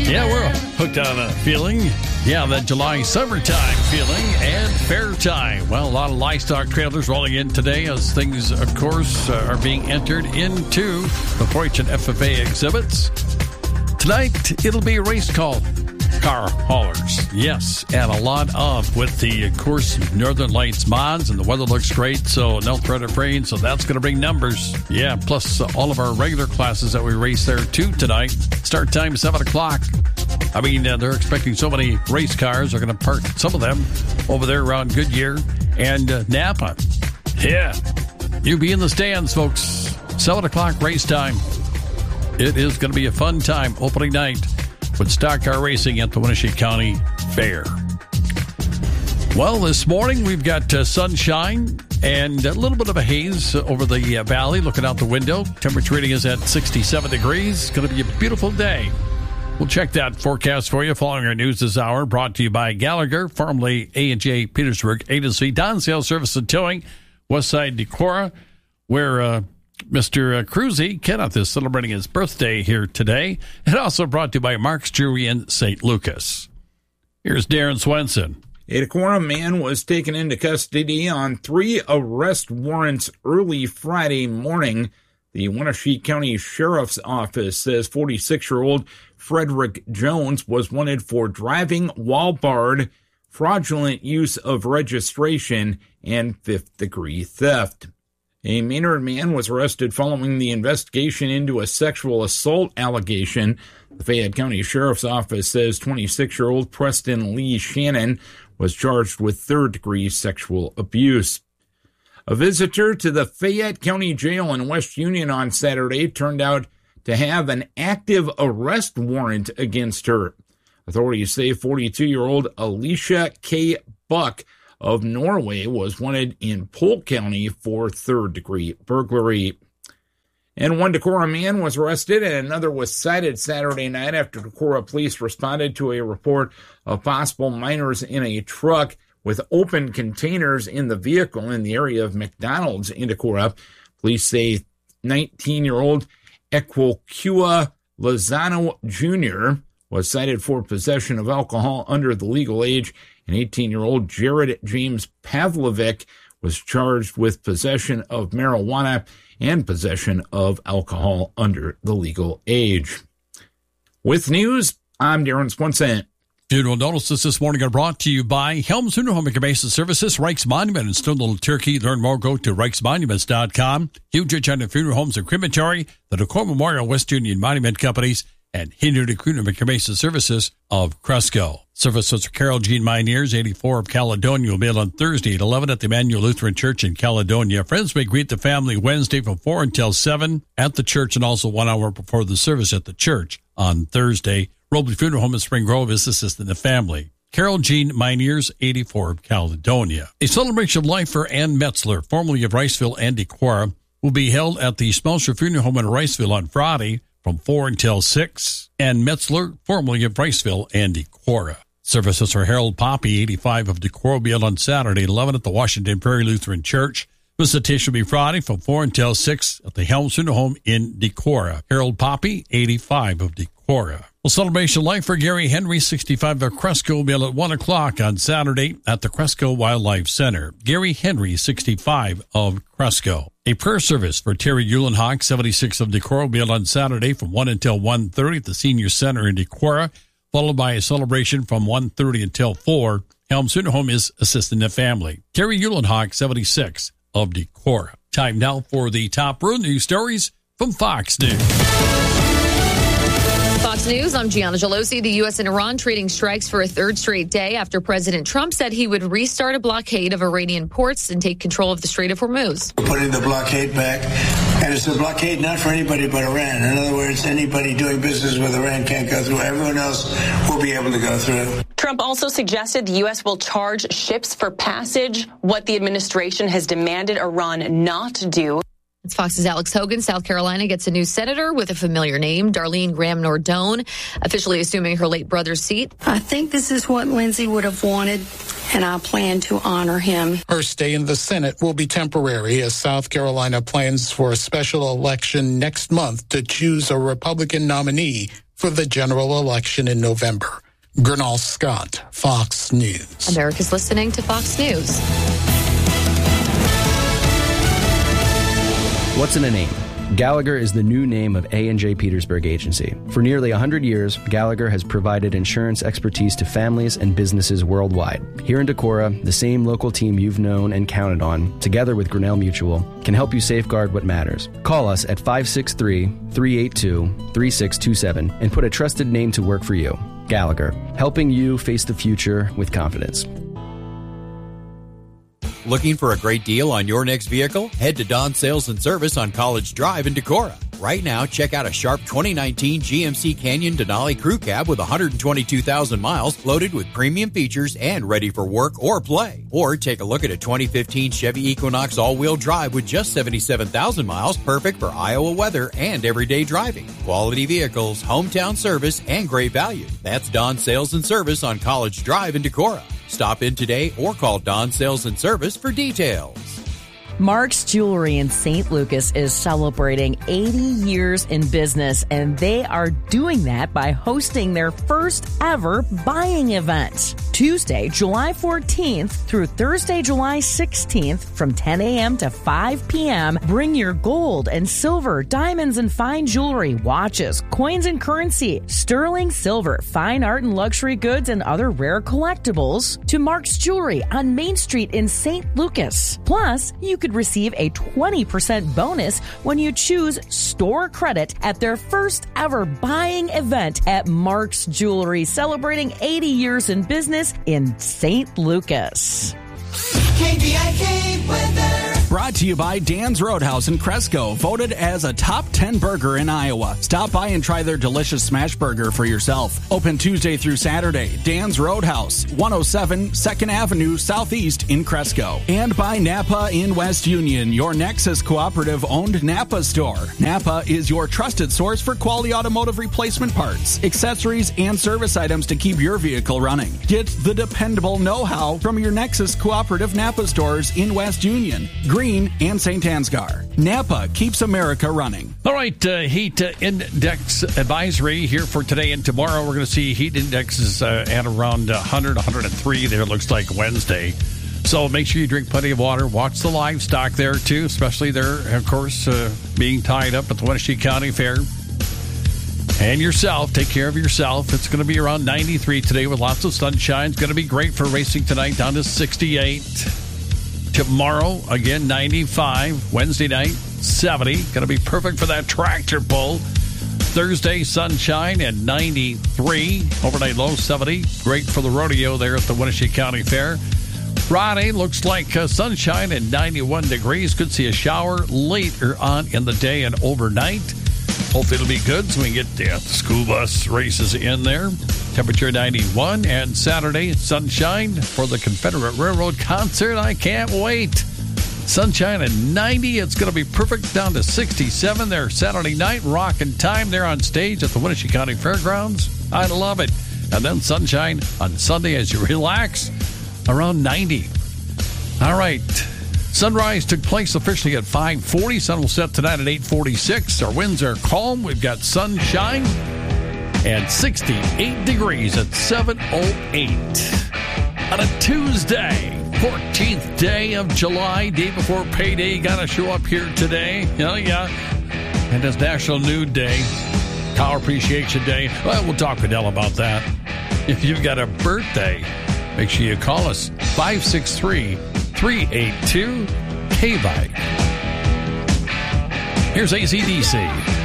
Yeah, we're hooked on a feeling. Yeah, that July summertime feeling and fair time. Well, a lot of livestock trailers rolling in today as things, of course, are being entered into the 4-H and FFA exhibits. Tonight, it'll be a race call. Car haulers, yes, and a lot of with the, of course, Northern Lights mods, and the weather looks great, so no threat of rain, so that's going to bring numbers. Yeah, plus all of our regular classes that we race there too tonight. Start time 7 o'clock. I mean, they're expecting so many race cars. They're going to park some of them over there around Goodyear and Napa. Yeah, you be in the stands, folks. 7 o'clock race time. It is going to be a fun time, opening night, with stock car racing at the Winnebago County Fair. Well, this morning we've got sunshine and a little bit of a haze over the valley looking out the window. Temperature reading is at 67 degrees. It's going to be a beautiful day. We'll check that forecast for you following our news this hour, brought to you by Gallagher, formerly A&J Petersburg Agency, Don Sales Service and Towing, Westside Decorah, where Mr. Cruzy, Kenneth, is celebrating his birthday here today, and also brought to you by Mark's Jewelry in St. Lucas. Here's Darren Swenson. A Decorah man was taken into custody on 3 arrest warrants early Friday morning. The Wenatchee County Sheriff's Office says 46-year-old Frederick Jones was wanted for driving while barred, fraudulent use of registration, and fifth-degree theft. A Maynard man was arrested following the investigation into a sexual assault allegation. The Fayette County Sheriff's Office says 26-year-old Preston Lee Shannon was charged with third-degree sexual abuse. A visitor to the Fayette County Jail in West Union on Saturday turned out to have an active arrest warrant against her. Authorities say 42-year-old Alicia K. Buck of Norway was wanted in Polk County for third-degree burglary. And one Decorah man was arrested and another was cited Saturday night after Decorah police responded to a report of possible minors in a truck with open containers in the vehicle in the area of McDonald's in Decorah. Police say 19-year-old Equokua Lozano Jr. was cited for possession of alcohol under the legal age. And 18-year-old Jared James Pavlovic was charged with possession of marijuana and possession of alcohol under the legal age. With news, I'm Darren Swenson. Funeral notices this morning are brought to you by Helms Funeral Home and Cremation Services, Reich's Monument in Stone Little Turkey. Learn more, go to reichsmonuments.com. Huge China Funeral Homes and Crematory, the Decorah Memorial West Union Monument Companies, and Hindu Funeral and Cremation Services of Cresco. Services for Carol Jean Mineers, 84 of Caledonia, will be held on Thursday at 11 at the Emmanuel Lutheran Church in Caledonia. Friends may greet the family Wednesday from 4 until 7 at the church, and also 1 hour before the service at the church on Thursday. Robley Funeral Home in Spring Grove is assisting the family. Carol Jean Mineers, 84 of Caledonia. A celebration of life for Ann Metzler, formerly of Riceville and Decorah, will be held at the Smelser Funeral Home in Riceville on Friday from 4 until 6. Ann Metzler, formerly of Riceville and Decorah. Services for Harold Poppy, 85 of Decorah, will be held on Saturday at 11 at the Washington Prairie Lutheran Church. Visitation will be Friday from 4 until 6 at the Helms Funeral Home in Decorah. Harold Poppy, 85 of Decorah. Well, celebration life for Gary Henry, 65 of Cresco, will be held at 1 o'clock on Saturday at the Cresco Wildlife Center. Gary Henry, 65 of Cresco. A prayer service for Terry Eulenhock, 76 of Decorah, will be held on Saturday from 1 until 1:30 at the Senior Center in Decorah, followed by a celebration from 1:30 until 4. Helms Funeral Home is assisting the family. Terry Eulenhock, 76 of Decorah. Time now for the top road news stories from Fox News. Fox News, I'm Gianna Gelosi. The U.S. and Iran trading strikes for a third straight day after President Trump said he would restart a blockade of Iranian ports and take control of the Strait of Hormuz. We're putting the blockade back, and it's a blockade not for anybody but Iran. In other words, anybody doing business with Iran can't go through. Everyone else will be able to go through. Trump also suggested the U.S. will charge ships for passage, what the administration has demanded Iran not to do. It's Fox's Alex Hogan. South Carolina gets a new senator with a familiar name, Darlene Graham Nordone, officially assuming her late brother's seat. I think this is what Lindsey would have wanted, and I plan to honor him. Her stay in the Senate will be temporary as South Carolina plans for a special election next month to choose a Republican nominee for the general election in November. Gernal Scott, Fox News. America's listening to Fox News. What's in a name? Gallagher is the new name of A&J Petersburg Agency. For nearly 100 years, Gallagher has provided insurance expertise to families and businesses worldwide. Here in Decorah, the same local team you've known and counted on, together with Grinnell Mutual, can help you safeguard what matters. Call us at 563-382-3627 and put a trusted name to work for you. Gallagher, helping you face the future with confidence. Looking for a great deal on your next vehicle? Head to Don Sales and Service on College Drive in Decorah. Right now, check out a sharp 2019 GMC Canyon Denali Crew Cab with 122,000 miles loaded with premium features and ready for work or play. Or take a look at a 2015 Chevy Equinox all-wheel drive with just 77,000 miles, perfect for Iowa weather and everyday driving. Quality vehicles, hometown service, and great value. That's Don Sales and Service on College Drive in Decorah. Stop in today or call Don Sales and Service for details. Mark's Jewelry in St. Lucas is celebrating 80 years in business, and they are doing that by hosting their first ever buying event. Tuesday, July 14th through Thursday, July 16th from 10 a.m. to 5 p.m. Bring your gold and silver, diamonds and fine jewelry, watches, coins and currency, sterling silver, fine art and luxury goods, and other rare collectibles to Mark's Jewelry on Main Street in St. Lucas. Plus, you could receive a 20% bonus when you choose store credit at their first ever buying event at Mark's Jewelry, celebrating 80 years in business in St. Lucas. KVIK weather. Brought to you by Dan's Roadhouse in Cresco, voted as a top 10 burger in Iowa. Stop by and try their delicious smash burger for yourself. Open Tuesday through Saturday. Dan's Roadhouse, 107 2nd Avenue Southeast in Cresco. And by Napa in West Union, your Nexus Cooperative-owned Napa store. Napa is your trusted source for quality automotive replacement parts, accessories, and service items to keep your vehicle running. Get the dependable know-how from your Nexus Cooperative Napa stores in West Union, Green, and St. Ansgar. Napa keeps America running. All right, heat index advisory here for today and tomorrow. We're going to see heat indexes at around 100, 103 there, looks like Wednesday. So make sure you drink plenty of water. Watch the livestock there, too, especially there, of course, being tied up at the Wenatchee County Fair. And yourself, take care of yourself. It's going to be around 93 today with lots of sunshine. It's going to be great for racing tonight, down to 68. Tomorrow, again, 95. Wednesday night, 70. Going to be perfect for that tractor pull. Thursday, sunshine and 93. Overnight low, 70. Great for the rodeo there at the Wenatchee County Fair. Friday looks like sunshine and 91 degrees. Could see a shower later on in the day and overnight. Hopefully it'll be good so we can get the school bus races in there. Temperature 91, and Saturday, sunshine for the Confederate Railroad concert. I can't wait. Sunshine at 90. It's going to be perfect, down to 67 there Saturday night. Rockin' time there on stage at the Wenatchee County Fairgrounds. I love it. And then sunshine on Sunday as you relax, around 90. All right. Sunrise took place officially at 5:40. Sun will set tonight at 8:46. Our winds are calm. We've got sunshine and 68 degrees at 7:08 on a Tuesday, 14th day of July, day before payday. Got to show up here today. Yeah. And it's National Nude Day, Car Appreciation Day. Well, we'll talk with Elle about that. If you've got a birthday, make sure you call us 563-382-KVIKE. Here's AC/DC.